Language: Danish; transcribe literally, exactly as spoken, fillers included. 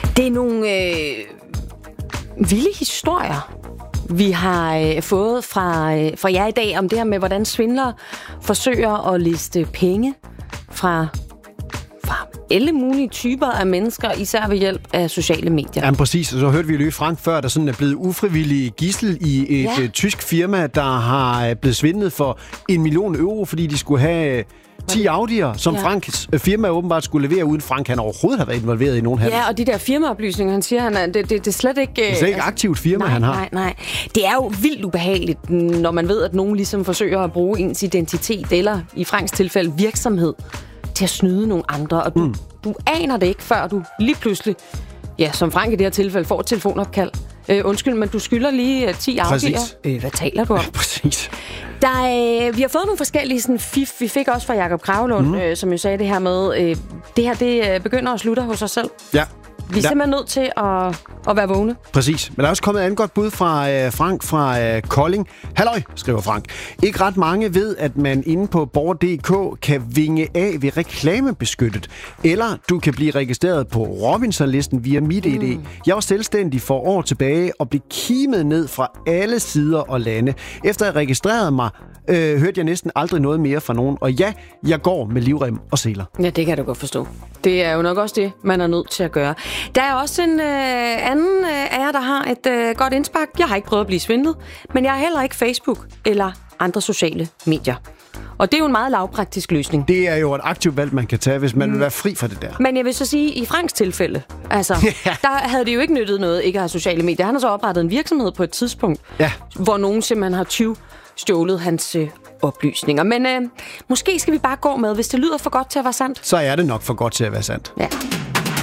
Det er nogle øh, vilde historier, vi har øh, fået fra, øh, fra jer i dag om det her med, hvordan svindlere forsøger at liste penge fra, fra alle mulige typer af mennesker, især ved hjælp af sociale medier. Jamen præcis, og så hørte vi jo Frank før, der sådan er blevet ufrivillig gidsel i et ja. uh, tysk firma, der har blevet svindlet for en million euro, fordi de skulle have ti Audi'er, som ja. Franks firma åbenbart skulle levere, uden Frank han overhovedet har været involveret i nogen handel. Ja, og de der firmaoplysninger, han siger, han er, det, det, det er slet ikke... Det er slet ikke altså, aktivt firma, nej, han har. Nej, nej. Det er jo vildt ubehageligt, når man ved, at nogen ligesom forsøger at bruge ens identitet, eller i Franks tilfælde virksomhed, til at snyde nogle andre, og du, mm. du aner det ikke, før du lige pludselig, ja, som Frank i det her tilfælde, får et telefonopkald. Øh, undskyld, men du skylder lige uh, ti Audi'er. Øh, hvad taler du om? Ja, præcis. Der, øh, vi har fået nogle forskellige sådan, fif. Vi fik også fra Jakob Kragelund, mm. øh, som jo sagde det her med, øh, det her det øh, begynder at slutte hos os selv. Ja. Vi er ja. simpelthen nødt til at, at være vågne. Præcis. Men der er også kommet et andet godt bud fra øh, Frank fra øh, Kolding. Halløj, skriver Frank. Ikke ret mange ved, at man inde på borger punktum d k kan vinge af ved reklamebeskyttet. Eller du kan blive registreret på Robinson-listen via MitID. Mm. Jeg var selvstændig for år tilbage og blev kimet ned fra alle sider og lande. Efter jeg registrerede mig, øh, hørte jeg næsten aldrig noget mere fra nogen. Og ja, jeg går med livrem og seler. Ja, det kan du godt forstå. Det er jo nok også det, man er nødt til at gøre. Der er også en øh, anden øh, af jer, der har et øh, godt indspark. Jeg har ikke prøvet at blive svindlet, men jeg har heller ikke Facebook eller andre sociale medier. Og det er jo en meget lavpraktisk løsning. Det er jo et aktivt valg, man kan tage, hvis man mm. vil være fri fra det der. Men jeg vil så sige, i Franks tilfælde, altså, ja. der havde det jo ikke nyttet noget ikke at have sociale medier. Han har så oprettet en virksomhed på et tidspunkt, ja. hvor nogen simpelthen har tyvstjålet hans øh, oplysninger. Men øh, måske skal vi bare gå med, hvis det lyder for godt til at være sandt. Så er det nok for godt til at være sandt. Ja.